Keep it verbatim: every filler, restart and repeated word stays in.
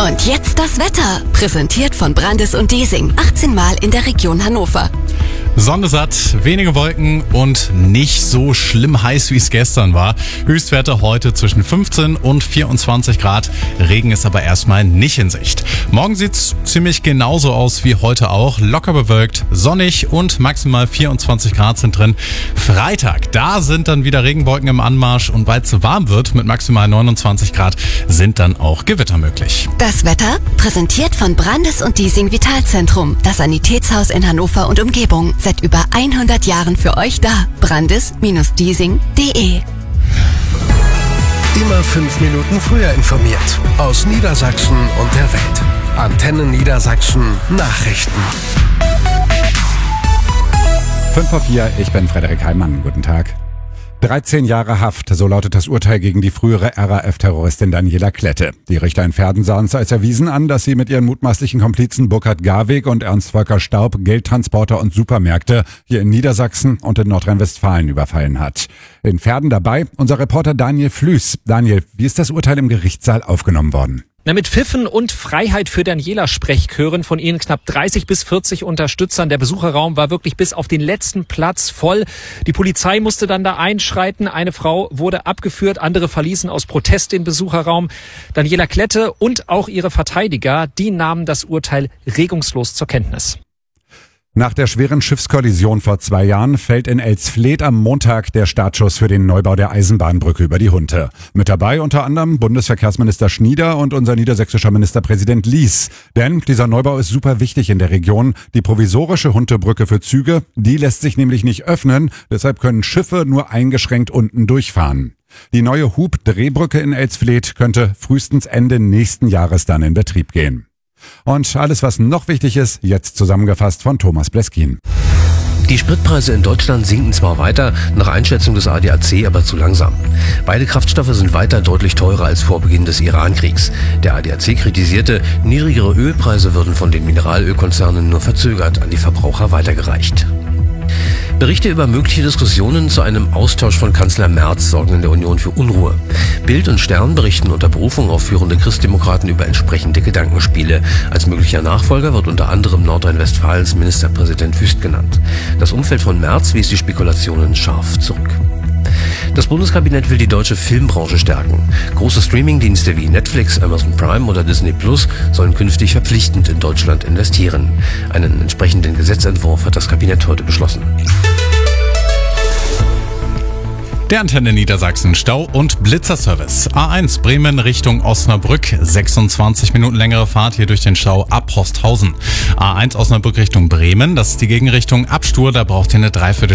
Und jetzt das Wetter, präsentiert von Brandis und Diesing, achtzehn Mal in der Region Hannover. Sonne satt, wenige Wolken und nicht so schlimm heiß, wie es gestern war. Höchstwerte heute zwischen fünfzehn und vierundzwanzig Grad. Regen ist aber erstmal nicht in Sicht. Morgen sieht's ziemlich genauso aus wie heute auch. Locker bewölkt, sonnig und maximal vierundzwanzig Grad sind drin. Freitag, da sind dann wieder Regenwolken im Anmarsch und weil es so warm wird mit maximal neunundzwanzig Grad, sind dann auch Gewitter möglich. Das Wetter, präsentiert von Brandis und Diesing Vitalzentrum. Das Sanitätshaus in Hannover und Umgebung. Seit über hundert Jahren für euch da. Brandis Diesing punkt de. Immer fünf Minuten früher informiert. Aus Niedersachsen und der Welt. Antenne Niedersachsen Nachrichten. fünf vor vier, ich bin Frederik Heimann. Guten Tag. dreizehn Jahre Haft, so lautet das Urteil gegen die frühere R A F-Terroristin Daniela Klette. Die Richter in Verden sahen es als erwiesen an, dass sie mit ihren mutmaßlichen Komplizen Burkhard Garweg und Ernst-Volker Staub Geldtransporter und Supermärkte hier in Niedersachsen und in Nordrhein-Westfalen überfallen hat. In Verden dabei unser Reporter Daniel Flüß. Daniel, wie ist das Urteil im Gerichtssaal aufgenommen worden? Na, mit Pfiffen und Freiheit für Daniela Sprechchören von ihnen knapp dreißig bis vierzig Unterstützern. Der Besucherraum war wirklich bis auf den letzten Platz voll. Die Polizei musste dann da einschreiten. Eine Frau wurde abgeführt, andere verließen aus Protest den Besucherraum. Daniela Klette und auch ihre Verteidiger, die nahmen das Urteil regungslos zur Kenntnis. Nach der schweren Schiffskollision vor zwei Jahren fällt in Elsfleth am Montag der Startschuss für den Neubau der Eisenbahnbrücke über die Hunte. Mit dabei unter anderem Bundesverkehrsminister Schnieder und unser niedersächsischer Ministerpräsident Lies. Denn dieser Neubau ist super wichtig in der Region. Die provisorische Huntebrücke für Züge, die lässt sich nämlich nicht öffnen. Deshalb können Schiffe nur eingeschränkt unten durchfahren. Die neue Hub-Drehbrücke in Elsfleth könnte frühestens Ende nächsten Jahres dann in Betrieb gehen. Und alles, was noch wichtig ist, jetzt zusammengefasst von Thomas Bleskin. Die Spritpreise in Deutschland sinken zwar weiter, nach Einschätzung des A D A C aber zu langsam. Beide Kraftstoffe sind weiter deutlich teurer als vor Beginn des Iran-Kriegs. Der A D A C kritisierte, niedrigere Ölpreise würden von den Mineralölkonzernen nur verzögert an die Verbraucher weitergereicht. Berichte über mögliche Diskussionen zu einem Austausch von Kanzler Merz sorgen in der Union für Unruhe. Bild und Stern berichten unter Berufung auf führende Christdemokraten über entsprechende Gedankenspiele. Als möglicher Nachfolger wird unter anderem Nordrhein-Westfalens Ministerpräsident Wüst genannt. Das Umfeld von Merz wies die Spekulationen scharf zurück. Das Bundeskabinett will die deutsche Filmbranche stärken. Große Streamingdienste wie Netflix, Amazon Prime oder Disney Plus sollen künftig verpflichtend in Deutschland investieren. Einen entsprechenden Gesetzentwurf hat das Kabinett heute beschlossen. Der Antenne Niedersachsen Stau- und Blitzerservice. A eins Bremen Richtung Osnabrück. sechsundzwanzig Minuten längere Fahrt hier durch den Stau ab Posthausen. A eins Osnabrück Richtung Bremen. Das ist die Gegenrichtung ab Stur. Da braucht ihr eine Dreiviertel